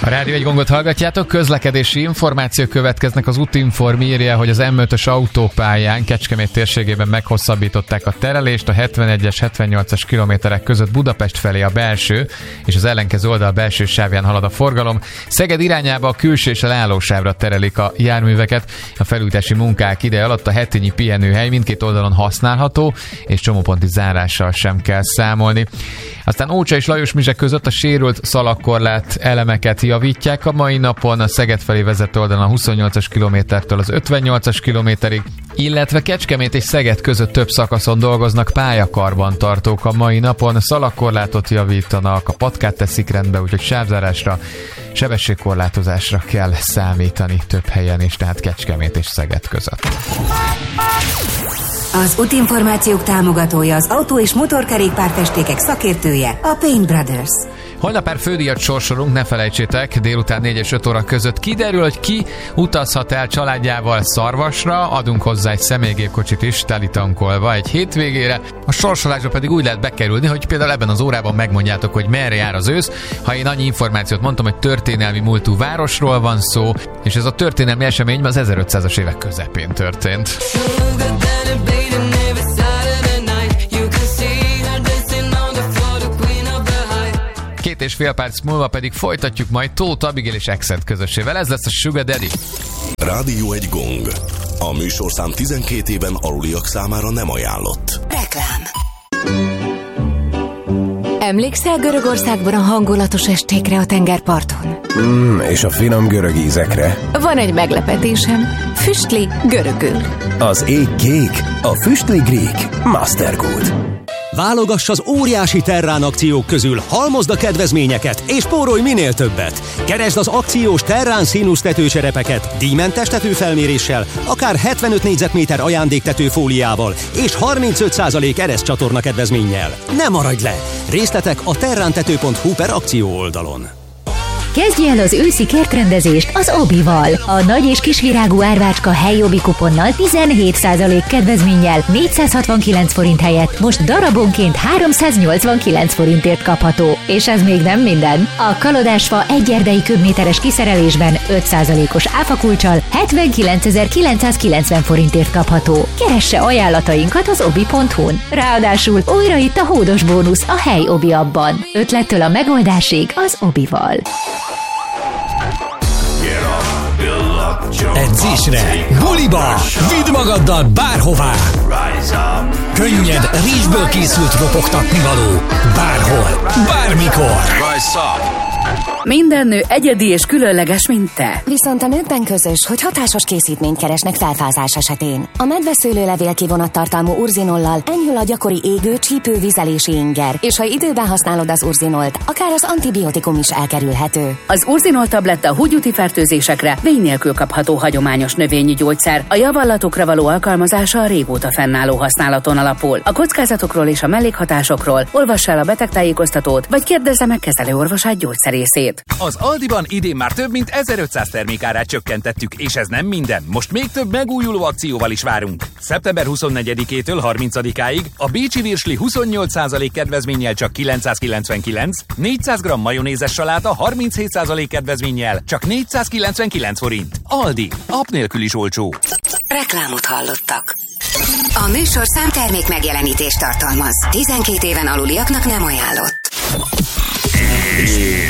A Rádió egy Gongot hallgatjátok, közlekedési információk következnek. Az Útinform írja, hogy az M5-ös autópályán Kecskemét térségében meghosszabbították a terelést, a 71-es, 78-as kilométerek között Budapest felé a belső és az ellenkező oldal belső sávján halad a forgalom. Szeged irányába a külső és a leállósávra terelik a járműveket. A felújítási munkák ideje alatt a Hetényi pihenőhely mindkét oldalon használható, és csomóponti zárással sem kell számolni. Aztán Ócsa és Lajosmizse között a sérült szalagkorlát elemeket javítják a mai napon, a Szeged felé vezető oldalon a 28-as kilométertől az 58-as kilométerig, illetve Kecskemét és Szeged között több szakaszon dolgoznak pályakarbantartók a mai napon, szalagkorlátot javítanak, a patkát teszik rendbe, úgyhogy sávzárásra, sebességkorlátozásra kell számítani több helyen is, tehát Kecskemét és Szeged között. Az útinformációk támogatója, az autó- és motorkerékpárfestékek szakértője, a Paint Brothers. Holnap pár fődíjat sorsolunk, ne felejtsétek, délután 4 és 5 óra között kiderül, hogy ki utazhat el családjával Szarvasra, adunk hozzá egy személygépkocsit is telitankolva egy hétvégére. A sorsolásba pedig úgy lehet bekerülni, hogy például ebben az órában megmondjátok, hogy merre jár az ősz. Ha én annyi információt mondtam, hogy történelmi múltú városról van szó, és ez a történelmi esemény az 1500-as évek közepén történt. 2,5 perc múlva pedig folytatjuk majd Tóth Abigail és Accent közössével. Ez lesz a Sugar Daddy. Rádió egy Gong. A műsorszám 12 éven aluliak számára nem ajánlott. Reklám. Emlékszel Görögországban a hangulatos estékre a tengerparton? És a finom görög ízekre. Van egy meglepetésem. Füstli görögül. Az ég kék, a füstli grík. Mastergood. Válogass az óriási Terrán akciók közül, halmozd a kedvezményeket, és spórolj minél többet. Keresd az akciós Terrán színusz tetőcserepeket, díjmentes tetőfelméréssel, akár 75 négyzetméter ajándéktetőfóliával, és 35% ereszcsatorna kedvezménnyel. Ne maradj le! Részletek a terrántető.hu/akció oldalon. Kezdje el az őszi kertrendezést az Obival. A nagy és kisvirágú árvácska helyi Obi kuponnal 17% kedvezménnyel 469 forint helyett most darabonként 389 forintért kapható. És ez még nem minden. A kalodásfa egy erdei köbméteres kiszerelésben 5%-os áfakulccsal 79.990 forintért kapható. Keresse ajánlatainkat az obi.hu-n. Ráadásul újra itt a hódos bónusz a hely Obi abban. Ötlettől a megoldásig az Obival. Edzésre, buliba, vidd magaddal bárhová. Könnyed, rizsből készült ropogtatnivaló. Bárhol, bármikor. Minden nő egyedi és különleges, mint te. Viszont a nőkben közös, hogy hatásos készítményt keresnek felfázás esetén. A medveszőlőlevél kivonattartalmú urzinollal enyhül a gyakori égő, csípő, vizelési inger, és ha időben használod az urzinolt, akár az antibiotikum is elkerülhető. Az urzinol tabletta húgyúti fertőzésekre vény nélkül kapható hagyományos növényi gyógyszer. A javallatokra való alkalmazása a régóta fennálló használaton alapul. A kockázatokról és a mellékhatásokról olvass el a betegtájékoztatót, vagy kérdezze meg kezelőorvosát gyógyszerészét. Az Aldiban idén már több mint 1500 termékárát csökkentettük, és ez nem minden. Most még több megújuló akcióval is várunk. Szeptember 24-től 30-áig a bécsi virsli 28% kedvezménnyel csak 999, 400 g majonézes saláta 37% kedvezménnyel csak 499 forint. Aldi, app nélkül is olcsó. Reklámot hallottak. A műsorszám termék megjelenítést tartalmaz. 12 éven aluliaknak nem ajánlott.